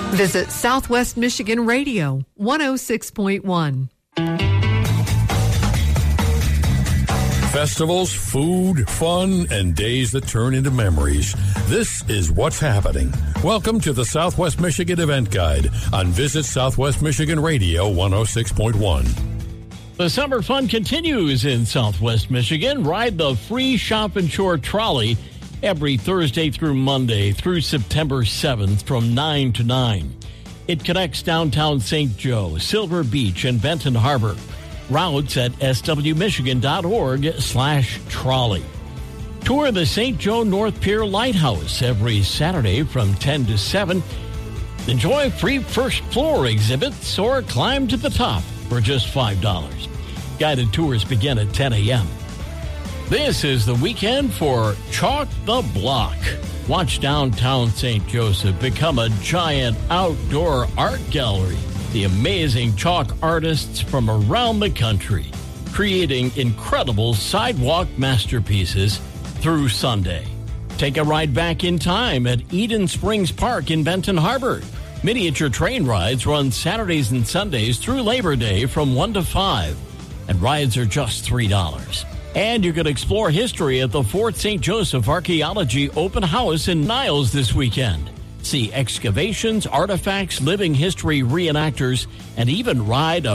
Visit Southwest Michigan Radio 106.1. Festivals, food, fun, and days that turn into memories. This is what's happening. Welcome to the Southwest Michigan Event Guide on Visit Southwest Michigan Radio 106.1. The summer fun continues in Southwest Michigan. Ride the free Shop and Shore trolley every Thursday through Monday through September 7th from 9 to 9. It connects downtown St. Joe, Silver Beach, and Benton Harbor. Routes at swmichigan.org/trolley. Tour the St. Joe North Pier Lighthouse every Saturday from 10 to 7. Enjoy free first floor exhibits or climb to the top for just $5. Guided tours begin at 10 a.m. This is the weekend for Chalk the Block. Watch downtown St. Joseph become a giant outdoor art gallery. The amazing chalk artists from around the country, creating incredible sidewalk masterpieces through Sunday. Take a ride back in time at Eden Springs Park in Benton Harbor. Miniature train rides run Saturdays and Sundays through Labor Day from 1 to 5, and rides are just $3. And you can explore history at the Fort St. Joseph Archaeology Open House in Niles this weekend. See excavations, artifacts, living history reenactors, and even ride a